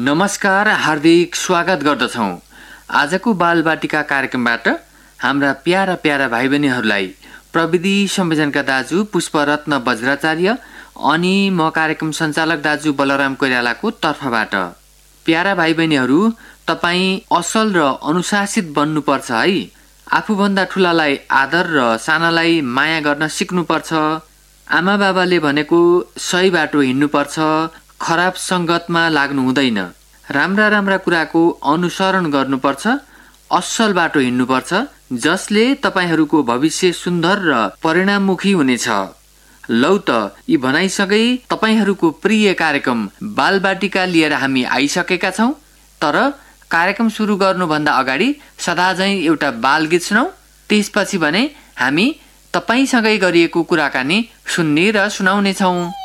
नमस्कार, हार्दिक स्वागत गर्दछौँ। आजको बालबाटिका कार्यक्रमबाट हाम्रा प्यारा प्यारा भाइ बहिनीहरूलाई प्रविधि संयोजनका दाजु पुष्परत्न वज्राचार्य अनि म कार्यक्रम सञ्चालक दाजु बलराम कोइरालाको तर्फबाट प्यारा भाइ बहिनीहरू, तपाईँ असल र अनुशासित बन्नुपर्छ है। आफूभन्दा ठुलालाई आदर र सानालाई माया गर्न सिक्नुपर्छ। आमा बाबाले भनेको सही बाटो हिँड्नुपर्छ, खराब सङ्गतमा लाग्नु हुँदैन। राम्रा राम्रा कुराको अनुसरण गर्नुपर्छ, असल बाटो हिँड्नुपर्छ, जसले तपाईहरूको भविष्य सुन्दर र परिणाममुखी हुनेछ। लौ त यी भनाइसँगै तपाईहरूको प्रिय कार्यक्रम बालबाटिका लिएर हामी आइसकेका छौँ। तर कार्यक्रम सुरु गर्नुभन्दा अगाडि सदाझैँ एउटा बालगीत सुनौ। त्यसपछि भने हामी तपाईसँगै गरिएको कुराकानी सुन्ने र सुनाउने छौँ।